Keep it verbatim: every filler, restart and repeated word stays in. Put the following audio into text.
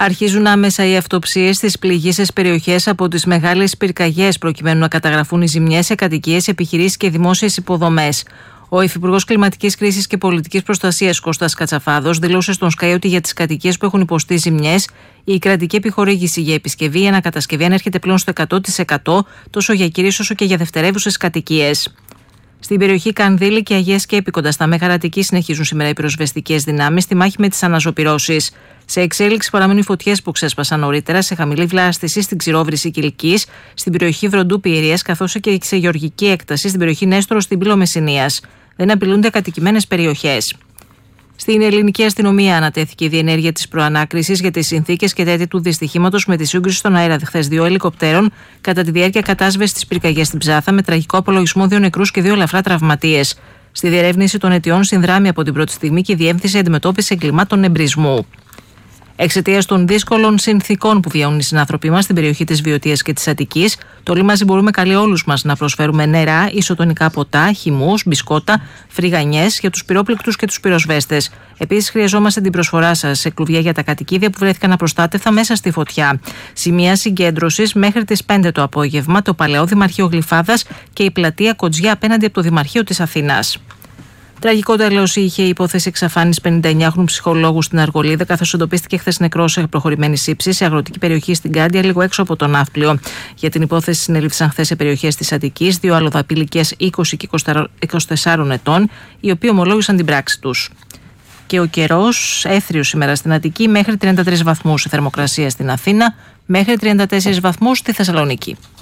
Αρχίζουν άμεσα οι αυτοψίες στις πληγείσες περιοχές από τις μεγάλες πυρκαγιές, προκειμένου να καταγραφούν οι ζημιές σε κατοικίες, επιχειρήσεις και δημόσιες υποδομές. Ο Υφυπουργός Κλιματικής Κρίσης και Πολιτικής Προστασίας Κώστας Κατσαφάδος δήλωσε στον Sky ότι για τις κατοικίες που έχουν υποστεί ζημιές, η κρατική επιχορήγηση για επισκευή ή ανακατασκευή ανέρχεται πλέον στο εκατό τοις εκατό τόσο για κυρίες όσο και για δευτερεύουσες κατοικίες. Στην περιοχή Κανδύλη και Αγίας Σκέπη, κοντά στα Μέγαρα Αττικής, συνεχίζουν σήμερα οι πυροσβεστικές δυνάμεις στη μάχη με τις αναζωπυρώσεις. Σε εξέλιξη παραμένουν οι φωτιές που ξέσπασαν νωρίτερα σε χαμηλή βλάστηση στην Ξηρόβρηση Κιλκής, στην περιοχή Βροντού Πιερίας, καθώς και σε γεωργική έκταση στην περιοχή Νέστορο στην Πύλο Μεσσηνίας. Δεν απειλούνται κατοικημένες περιοχές. Στην ελληνική αστυνομία ανατέθηκε η διενέργεια της προανάκρισης για τις συνθήκες και τέτοιου του δυστυχήματος με τη σύγκρουση στον αέρα χθες δύο ελικοπτέρων κατά τη διάρκεια κατάσβεσης της πυρκαγιάς στην Ψάθα, με τραγικό απολογισμό δύο νεκρούς και δύο ελαφρά τραυματίες. Στη διερεύνηση των αιτιών συνδράμει από την πρώτη στιγμή και η Διεύθυνση Αντιμετώπισης Εγκλημάτων Εμπρισμού. Εξαιτίας των δύσκολων συνθήκων που βιώνουν οι συνάνθρωποι μας στην περιοχή της Βιωτίας και της Αττικής, το Λίμαζι μπορούμε καλεί όλους μας να προσφέρουμε νερά, ισοτονικά ποτά, χυμούς, μπισκότα, φρυγανιές για τους πυρόπληκτους και τους πυροσβέστες. Επίσης, χρειαζόμαστε την προσφορά σας σε κλουβιά για τα κατοικίδια που βρέθηκαν απροστάτευτα μέσα στη φωτιά. Σημεία συγκέντρωσης μέχρι τις πέντε το απόγευμα, το Παλαιό Δημαρχείο Γλυφάδας και η πλατεία Κοτζιά απέναντι από το Δημαρχείο της Αθήνας. Τραγικό τέλος είχε η υπόθεση εξαφάνισης πενηνταεννιάχρονου ψυχολόγου στην Αργολίδα, καθώς εντοπίστηκε χθες νεκρός σε προχωρημένη σύψη σε αγροτική περιοχή στην Κάντια, λίγο έξω από τον Ναύπλιο. Για την υπόθεση συνελήφθησαν χθες σε περιοχές της Αττικής δύο αλλοδαποί ηλικίας είκοσι και είκοσι τεσσάρων ετών, οι οποίοι ομολόγησαν την πράξη τους. Και ο καιρός, έθριος σήμερα στην Αττική, μέχρι τριάντα τρεις βαθμούς η θερμοκρασία στην Αθήνα, μέχρι τριάντα τέσσερις βαθμούς στη Θεσσαλονίκη.